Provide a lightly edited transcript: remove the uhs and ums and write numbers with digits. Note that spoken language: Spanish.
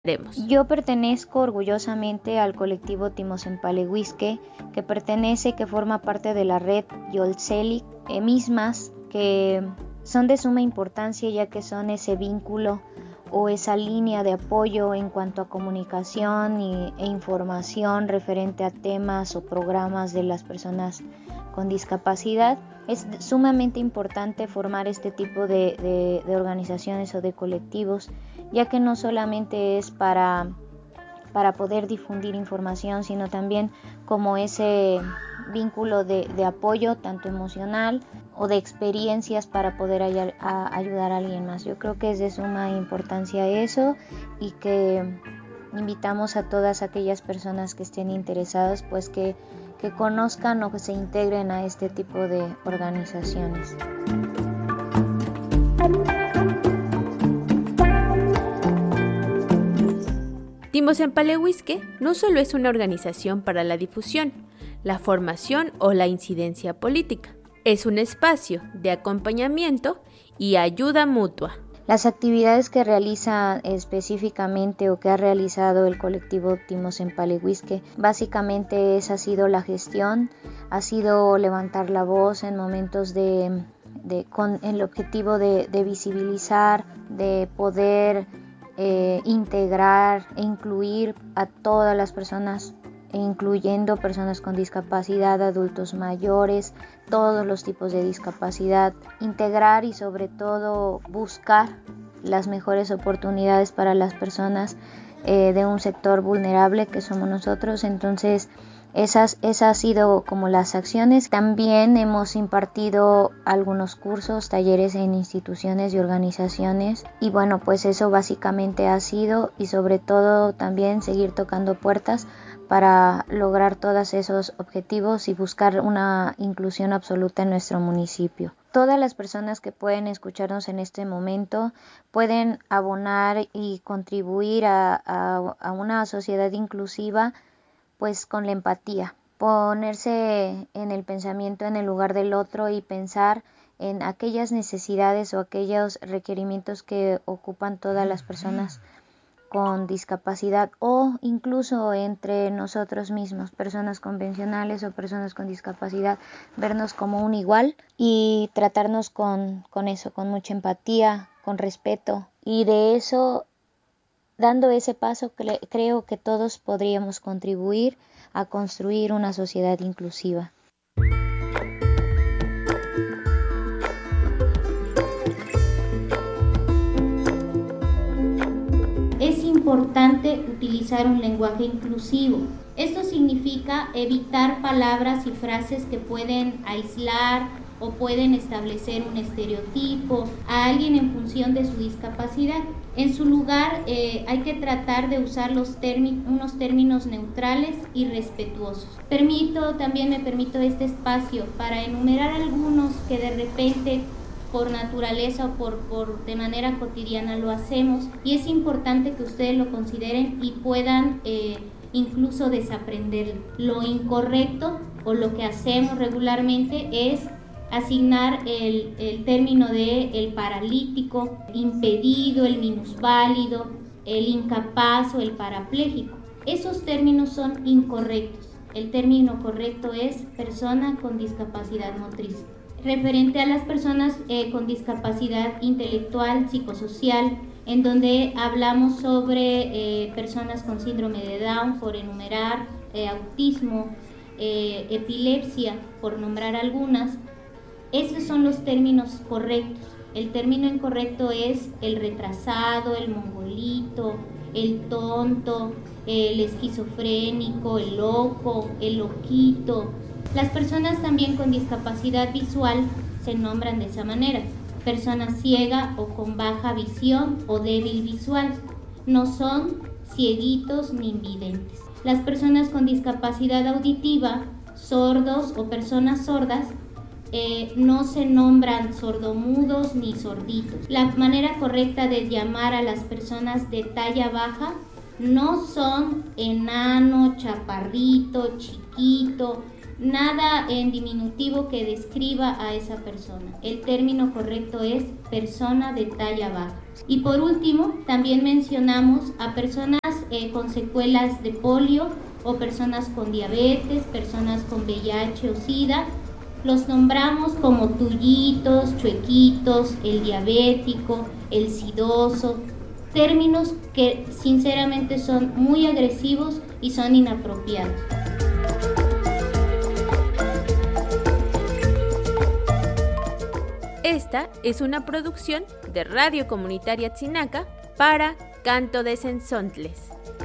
Yo pertenezco orgullosamente al colectivo Timosempaleuisque, que forma parte de la red Yoltselik, mismas que son de suma importancia ya que son ese vínculo o esa línea de apoyo en cuanto a comunicación e información referente a temas o programas de las personas con discapacidad. Es sumamente importante formar este tipo de organizaciones o de colectivos, ya que no solamente es para poder difundir información, sino también como ese vínculo de apoyo, tanto emocional o de experiencias para poder ayudar a alguien más. Yo creo que es de suma importancia eso y que invitamos a todas aquellas personas que estén interesadas, pues que conozcan o que se integren a este tipo de organizaciones. Timosempaleuisque no solo es una organización para la difusión, la formación o la incidencia política, es un espacio de acompañamiento y ayuda mutua. Las actividades que realiza específicamente o que ha realizado el colectivo Timosempaleuisque, básicamente ha sido la gestión, ha sido levantar la voz en momentos con el objetivo de visibilizar, de poder integrar e incluir a todas las personas, incluyendo personas con discapacidad, adultos mayores, todos los tipos de discapacidad, integrar y sobre todo buscar las mejores oportunidades para las personas de un sector vulnerable que somos nosotros. Entonces esas han sido como las acciones. También hemos impartido algunos cursos, talleres en instituciones y organizaciones, y bueno, pues eso básicamente ha sido, y sobre todo también seguir tocando puertas para lograr todos esos objetivos y buscar una inclusión absoluta en nuestro municipio. Todas las personas que pueden escucharnos en este momento pueden abonar y contribuir a una sociedad inclusiva, pues con la empatía, ponerse en el pensamiento en el lugar del otro y pensar en aquellas necesidades o aquellos requerimientos que ocupan todas las personas con discapacidad, o incluso entre nosotros mismos, personas convencionales o personas con discapacidad, vernos como un igual y tratarnos con eso, con mucha empatía, con respeto, y de eso, dando ese paso, creo que todos podríamos contribuir a construir una sociedad inclusiva. Es importante utilizar un lenguaje inclusivo. Esto significa evitar palabras y frases que pueden aislar o pueden establecer un estereotipo a alguien en función de su discapacidad. En su lugar, hay que tratar de usar unos términos neutrales y respetuosos. Me permito este espacio para enumerar algunos que de repente, por naturaleza o de manera cotidiana lo hacemos, y es importante que ustedes lo consideren y puedan incluso desaprender. Lo incorrecto o lo que hacemos regularmente es asignar el término de el paralítico, impedido, el minusválido, el incapaz o el parapléjico. Esos términos son incorrectos. El término correcto es persona con discapacidad motriz. Referente a las personas con discapacidad intelectual, psicosocial, en donde hablamos sobre personas con síndrome de Down, por enumerar, autismo, epilepsia, por nombrar algunas. Esos son los términos correctos. El término incorrecto es el retrasado, el mongolito, el tonto, el esquizofrénico, el loco, el loquito. Las personas también con discapacidad visual se nombran de esa manera: persona ciega o con baja visión o débil visual. No son cieguitos ni invidentes. Las personas con discapacidad auditiva, sordos o personas sordas, no se nombran sordomudos ni sorditos. La manera correcta de llamar a las personas de talla baja no son enano, chaparrito, chiquito, nada en diminutivo que describa a esa persona. El término correcto es persona de talla baja. Y por último, también mencionamos a personas con secuelas de polio o personas con diabetes, personas con VIH o SIDA. Los nombramos como tullitos, chuequitos, el diabético, el sidoso, términos que sinceramente son muy agresivos y son inapropiados. Esta es una producción de Radio Comunitaria Tzinaca para Canto de Zenzontles.